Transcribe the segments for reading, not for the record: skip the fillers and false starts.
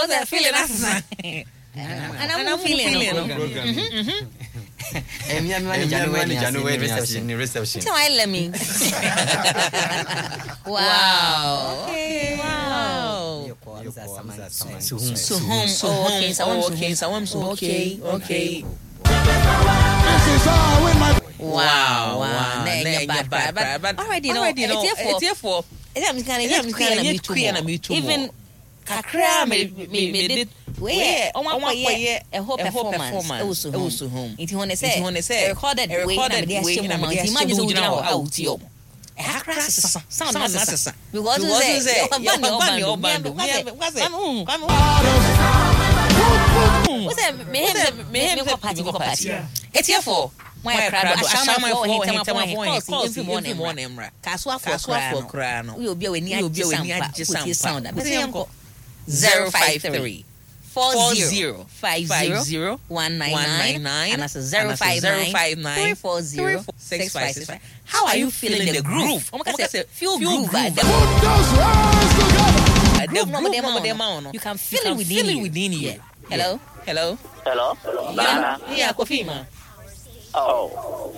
was that feeling as and I'm feeling January reception. So I let me. Wow. Okay. Wow. So home. Okay. Wow. But already know. It's here for. Even kakra me did where a whole performance also home. It when they say recorded way na me imagine so out yo. Sound necessary. Because you say party. It's here for my crowd. I every morning. Kaswa for crown. We will be any sound. 053 40 50 199 and that's 059 340 6565. How are you feeling the groove? Feel groove. You can feel it within you. Hello. Yeah, Kofima. Oh.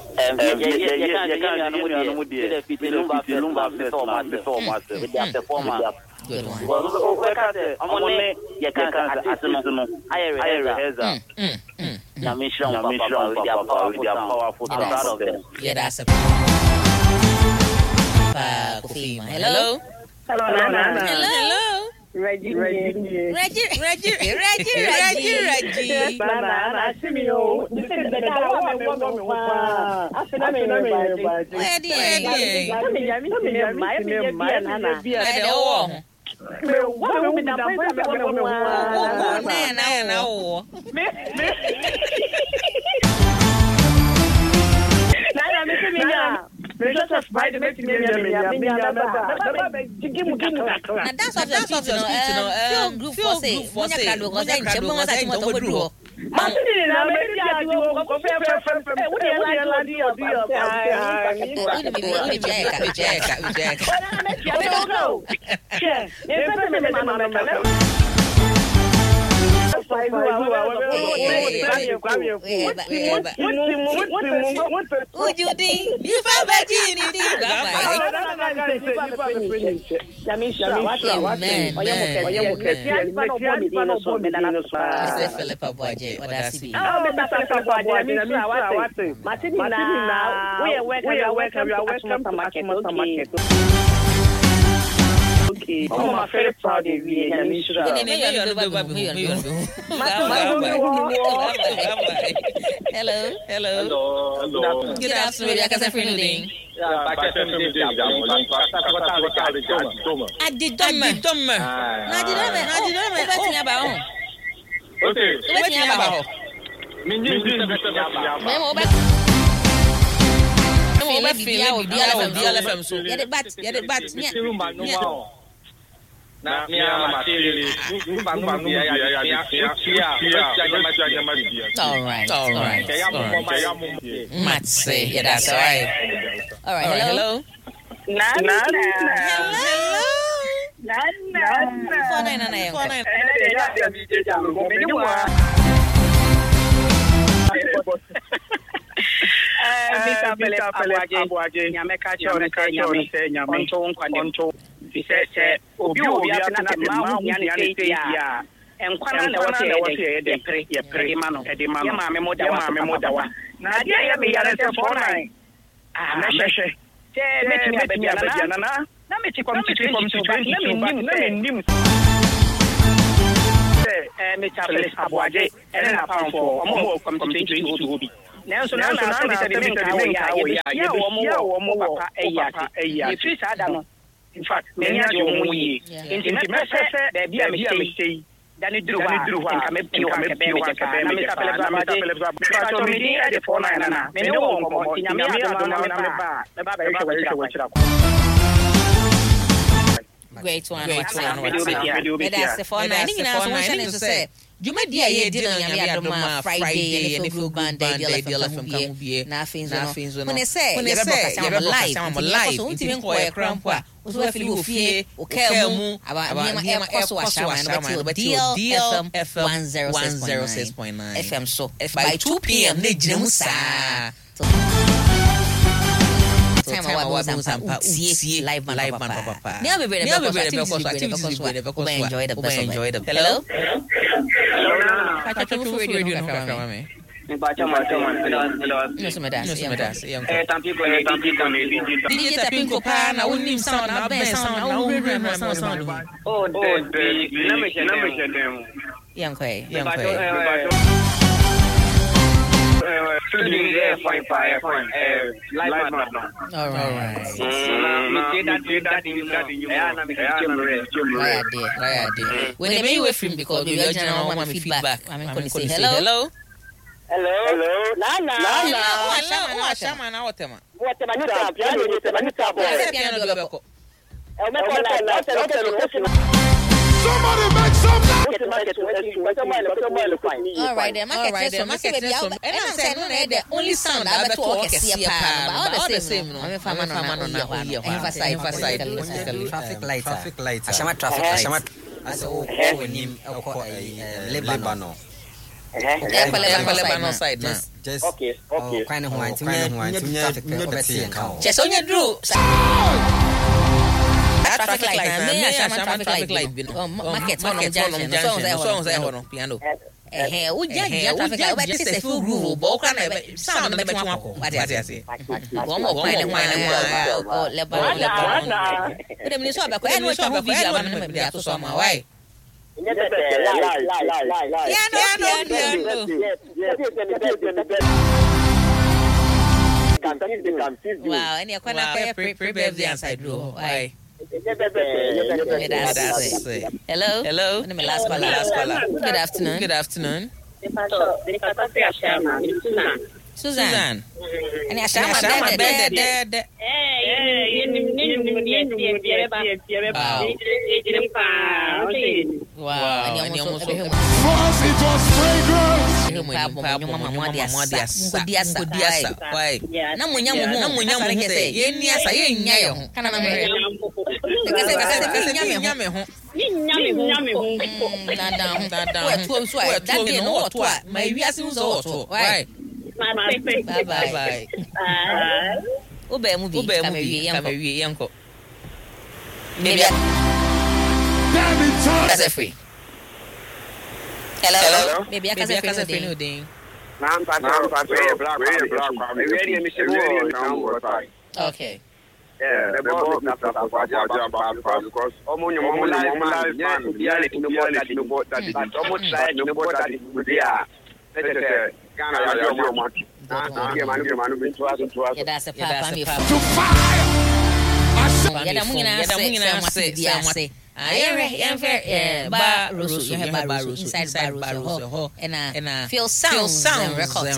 Good one. Yeah, that's a Hello. Reggie. Okay. Oh, my very proud of you. Hello. Good afternoon. I can say for anything. I did dumb. Na me materially all right. Matse, yeah, that's all right. All right, hello. Nana. 499. Mr. Abuaje, Nyameka Nyame Say, Obi Atana Yan and Kwana was a pre mano, Yama Modawa. Nadia me Yana for 9. Ah, Meshe. Say, let me have a Janana. Let me come to him. Mr. Abuaje, and then I found for more coming to Obi. Now, so now, in fact, many are your way. In the message, there be a mistake. Then it drew one, and make you a baby. Great one. That's the 499. To say, you may be a dinner Friday and if you band day, nothing. When they say, I'm alive, so even for a cramp, so feel you fie okay mu aba niema airport ashama no deal FM 106.9 FM so by 2 p.m. ne gina mu saa time our Sampa utie live man papa ne be activities enjoy the best. Hello Kacha tu radio no kaka me Bacha no so medas tampi ko DJ Tapinko pa na unim sound na ben sound na unim sound oh na me dem yankwe studio there fine live man all right when they be with him because we are general one feedback I mean can say hello Nana shama na wotema ni tabo somebody make some all right then market baby and I'm saying no the only sound I better talk see all the same no I'm fama no na emphasize traffic light ashama aso when him Lebanon Lebanon side na just okay kind of white traffic just on your drew traffic light market junction piano traffic light but this full groove but can sound na betwa ko what you say Lebanon dem ni so abako e no cha video aba na me aso so ma why wow and you kwana pre-birthday inside do why hello let me last caller good afternoon Susan and Ashama bed wow and you almost it was fragrance why na munya mu say ye ni asa ye nya ye ho kana na me nya me ho na tu so that day no what my wi ase so what why bye ube mu bi kama wie yanko maybe that's free hello maybe akasa free no ding I'm black ready me okay yeah the boss na because omo live man reality no more that almost side no more that dia Ghana ya yo mo manu bin to us yeah that's a papa me to fire yeah mungina say ba rusu inside ba rusu and feel sounds and records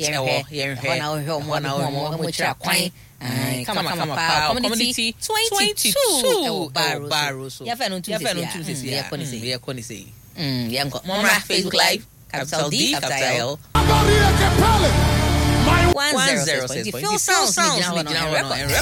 mo cha kwan come community 22 ba rusu ya fa no tu ya koni say yanko momra Facebook live capital D capital L 106.0 feel sounds